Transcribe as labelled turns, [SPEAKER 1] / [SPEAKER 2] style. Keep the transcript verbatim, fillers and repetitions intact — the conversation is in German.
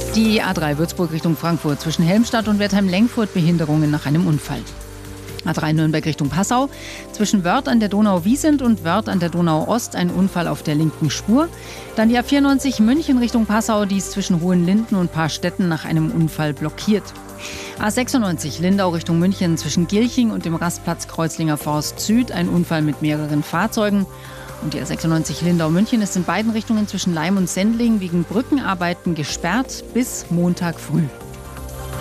[SPEAKER 1] Die A drei Würzburg Richtung Frankfurt zwischen Helmstadt und Wertheim-Lengfurt Behinderungen nach einem Unfall. A drei Nürnberg Richtung Passau. Zwischen Wörth an der Donau-Wiesent und Wörth an der Donau-Ost ein Unfall auf der linken Spur. Dann die A vierundneunzig München Richtung Passau, die ist zwischen Hohenlinden und Paarstetten nach einem Unfall blockiert. A sechsundneunzig Lindau Richtung München zwischen Gilching und dem Rastplatz Kreuzlinger Forst Süd ein Unfall mit mehreren Fahrzeugen. Und die A sechsundneunzig Lindau-München ist in beiden Richtungen zwischen Leim und Sendling wegen Brückenarbeiten gesperrt bis Montag früh.